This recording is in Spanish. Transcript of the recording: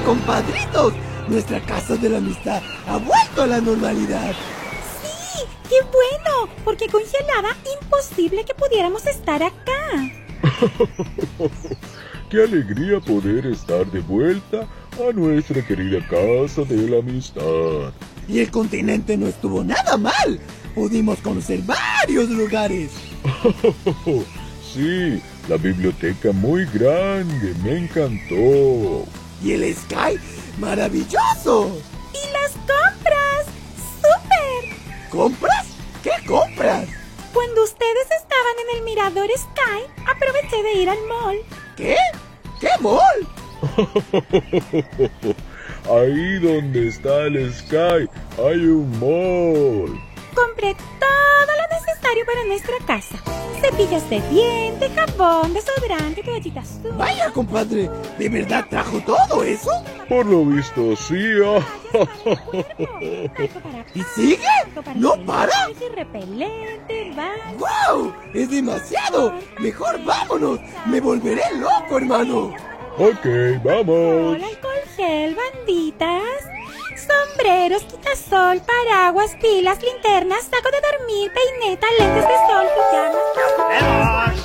compadritos! Nuestra casa de la amistad ha vuelto a la normalidad. ¡Sí! ¡Qué bueno! Porque congelada, imposible que pudiéramos estar acá. ¡Qué alegría poder estar de vuelta a nuestra querida casa de la amistad! Y el continente no estuvo nada mal. Pudimos conocer varios lugares. Sí, la biblioteca muy grande, me encantó. Y el Sky, maravilloso. ¡Y las compras! ¡Súper! ¿Compras? ¿Qué compras? Cuando ustedes estaban en el mirador Sky, aproveché de ir al mall. ¿Qué? ¿Qué mall? Ahí donde está el Sky hay un mall. Compré todo lo necesario para nuestra casa. Cepillos de dientes, jabón, desodorante, toallitas sucias. Vaya, compadre, ¿de verdad trajo todo eso? Por lo visto, sí. ¿Y sigue? ¿No para? Repelente, ¡Wow! ¡Es demasiado! ¡Mejor vámonos! ¡Me volveré loco, hermano! Ok, vamos. alcohol gel, banditas, sombreros, quitasol, paraguas, pilas, linternas, saco de dormir, peineta, lentes de sol, pijamas.